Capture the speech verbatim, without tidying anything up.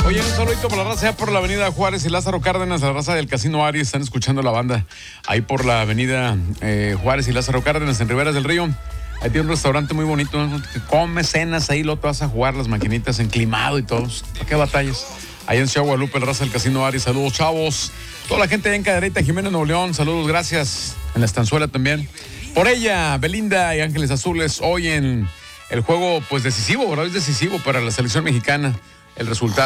Oye, un saludito por la raza allá por la avenida Juárez y Lázaro Cárdenas, la raza del Casino Aries, están escuchando la banda ahí por la avenida eh, Juárez y Lázaro Cárdenas en Riberas del Río. Ahí tiene un restaurante muy bonito, ¿no? Que come, cenas ahí, lo te vas a jugar las maquinitas enclimado y todo. ¿Para qué batallas? Ahí en Ciudad Guadalupe, la raza del Casino Aries, saludos chavos. Toda la gente allá en Cadereyta, Jiménez, Nuevo León, saludos, gracias. En la Estanzuela también. Por ella, Belinda y Ángeles Azules, hoy en el juego pues decisivo, ¿verdad? Es decisivo para la selección mexicana el resultado.